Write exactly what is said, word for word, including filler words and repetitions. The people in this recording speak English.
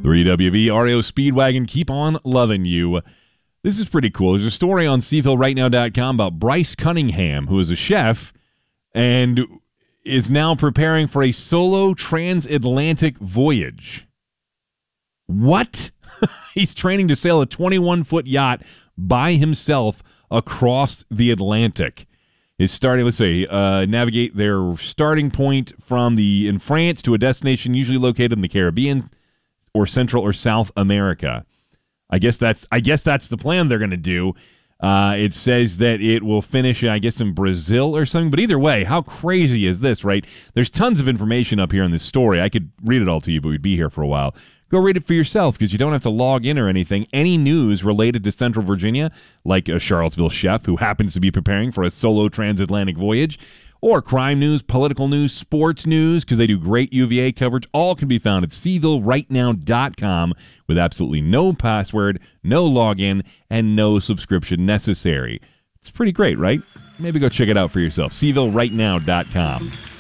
three W V R E O Speedwagon, keep on loving you. This is pretty cool. There's a story on Seaville Right Now dot com about Bryce Cunningham, who is a chef and is now preparing for a solo transatlantic voyage. What? He's training to sail a twenty-one foot yacht by himself across the Atlantic. Is starting, let's say, uh, navigate their starting point from the in France to a destination usually located in the Caribbean or Central or South America. I guess that's I guess that's the plan they're going to do. Uh, it says that it will finish, I guess, in Brazil or something. But either way, how crazy is this, right? There's tons of information up here in this story. I could read it all to you, but we'd be here for a while. Go read it for yourself because you don't have to log in or anything. Any news related to Central Virginia, like a Charlottesville chef who happens to be preparing for a solo transatlantic voyage, or crime news, political news, sports news, because they do great U V A coverage, all can be found at Seaville Right Now dot com with absolutely no password, no login, and no subscription necessary. It's pretty great, right? Maybe go check it out for yourself. Seaville Right Now dot com.